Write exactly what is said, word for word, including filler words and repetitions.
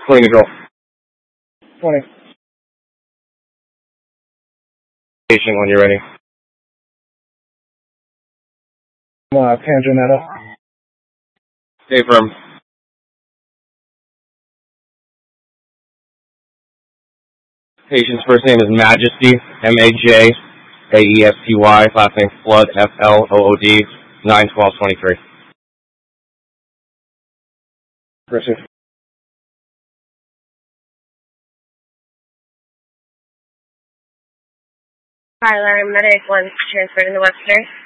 twenty control. twenty. Patient when you're ready. Uh, Tangenetta. Stay firm. Patient's first name is Majesty, M A J A E S T Y, last name Flood, F L O O D, nine twelve twenty-three. Receive. Tyler, medic one transferred in the Webster.